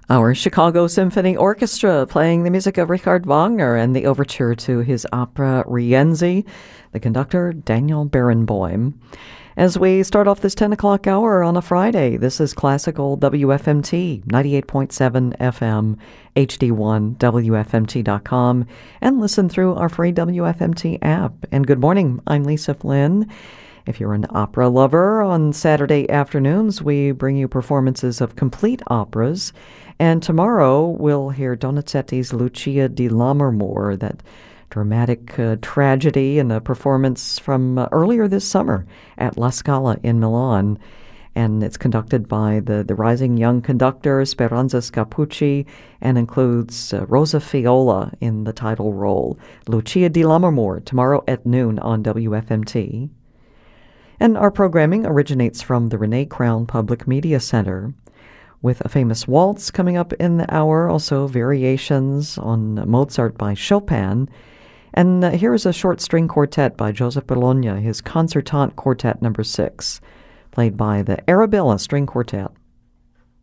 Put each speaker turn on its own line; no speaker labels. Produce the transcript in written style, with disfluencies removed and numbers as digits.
Our Chicago Symphony Orchestra playing the music of Richard Wagner and the overture to his opera Rienzi, the conductor Daniel Barenboim. As we start off this 10 o'clock hour on a Friday, this is Classical WFMT, 98.7 FM, HD1, WFMT.com, and listen through our free WFMT app. And good morning, I'm Lisa Flynn. If you're an opera lover, on Saturday afternoons we bring you performances of complete operas. And tomorrow we'll hear Donizetti's Lucia di Lammermoor, that dramatic tragedy in a performance from earlier this summer at La Scala in Milan. And it's conducted by the rising young conductor Speranza Scapucci and includes Rosa Fiola in the title role. Lucia di Lammermoor, tomorrow at noon on WFMT. And our programming originates from the Renee Crown Public Media Center, with a famous waltz coming up in the hour, also variations on Mozart by Chopin. And here is a short string quartet by Joseph Bologna, his Concertante Quartet No. 6, played by the Arabella String Quartet.